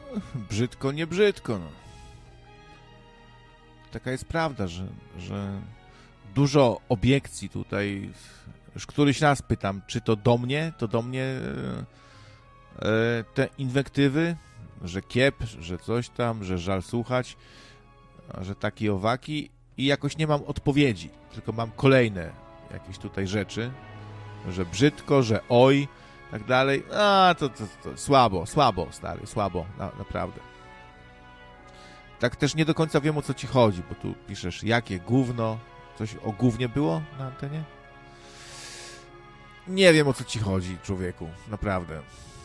brzydko, nie brzydko, no. Taka jest prawda, że dużo obiekcji tutaj. Już któryś raz pytam, czy to do mnie te inwektywy, że kiep, że coś tam, że żal słuchać, że taki owaki i jakoś nie mam odpowiedzi, tylko mam kolejne jakieś tutaj rzeczy, że brzydko, że oj, tak dalej. A, to słabo, stary, słabo, naprawdę. Tak też nie do końca wiem, o co ci chodzi, bo tu piszesz, jakie gówno, coś o gównie było na antenie? Nie wiem, o co ci chodzi, człowieku, naprawdę.